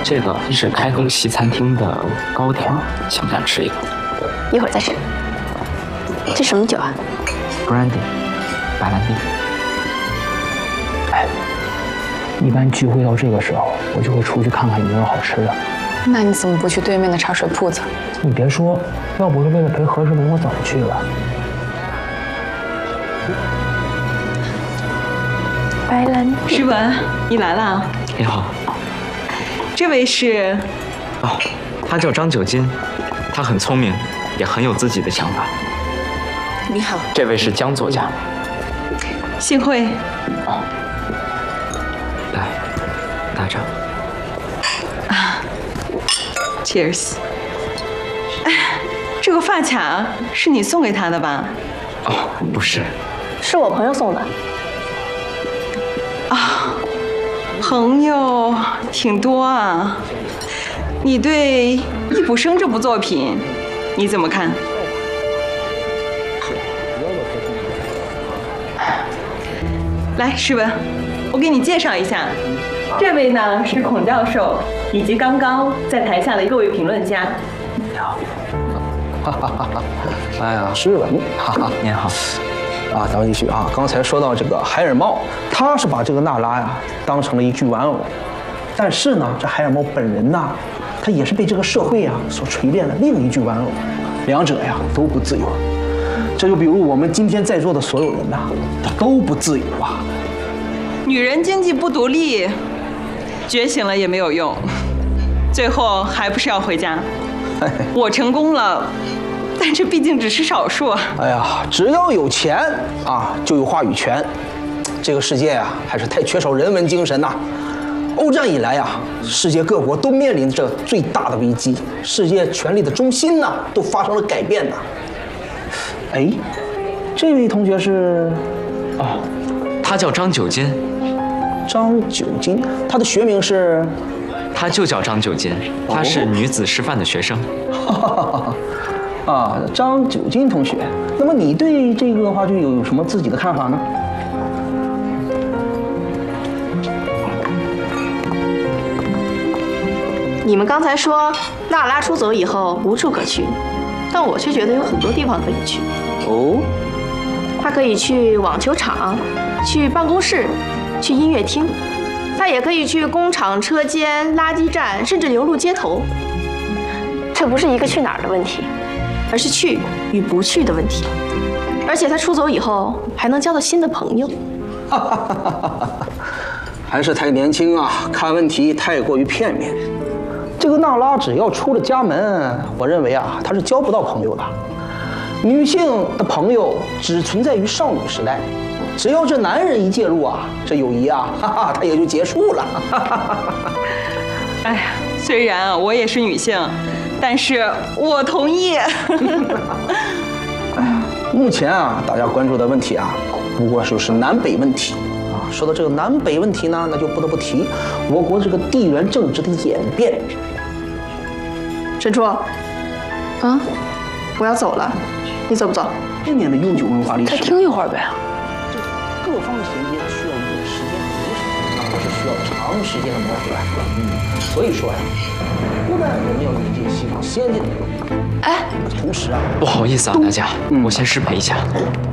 这个是开封西餐厅的糕点，想不想吃一个？ 一会儿再吃。这什么酒啊 ？Brandy， 白兰地。 哎，一般聚会到这个时候，我就会出去看看有没有好吃的。 那你怎么不去对面的茶水铺子？ 你别说，要不是为了陪何世文，我早就去了。 白兰地。 诗文，你来了。 你好。 这位是？ 哦，他叫张九金，他很聪明，也很有自己的想法。 你好。 这位是江作家。 幸会。 哦。来，拿着。 Cheers。哎，这个发卡是你送给他的吧？ 哦，不是， 是我朋友送的。 啊，朋友挺多啊。你对《易卜生》这部作品你怎么看？来，诗文，我给你介绍一下，这位呢是孔教授，以及刚刚在台下的各位评论家。 你好，哈哈哈哈！哎呀，诗文，哈哈， 您好。 啊，咱们继续啊。刚才说到这个海尔茂，他是把这个娜拉呀当成了一具玩偶，但是呢，这海尔茂本人呐，他也是被这个社会呀所锤炼的另一具玩偶，两者呀都不自由。这就比如我们今天在座的所有人呐，都不自由啊。 女人经济不独立，觉醒了也没有用，最后还不是要回家。我成功了，但这毕竟只是少数。 哎呀，只要有钱啊，就有话语权。这个世界啊，还是太缺少人文精神呐。欧战以来啊，世界各国都面临着最大的危机，世界权力的中心呐，都发生了改变呐。哎，这位同学是？ 哦，他叫张九金。 张九金，他的学名是？ 他就叫张九金，他是女子师范的学生。 啊，张九金同学，那么你对这个话剧有什么自己的看法呢？ 你们刚才说娜拉出走以后无处可去，但我却觉得有很多地方可以去。 哦， 她可以去网球场，去办公室，去音乐厅，她也可以去工厂、车间、垃圾站，甚至流露街头。这不是一个去哪儿的问题，而是去与不去的问题。而且她出走以后还能交到新的朋友。 还是太年轻啊，看问题太过于片面。这个娜拉只要出了家门，我认为啊，她是交不到朋友的。女性的朋友只存在于少女时代，只要这男人一介入啊，这友谊啊，哈哈，它也就结束了。 哎呀，虽然我也是女性，但是我同意。 目前啊，大家关注的问题啊，不过就是南北问题啊。说到这个南北问题呢，那就不得不提我国这个地缘政治的演变。 沈初，我要走了，你走不走 ？1000年的悠久文化历史， 再听一会儿呗。 各方的衔接需要一定时间和流程，而不是需要长时间的磨合。所以说呀，不但我们要引进西方先进的，同时啊， 不好意思啊，大家，我先失陪一下。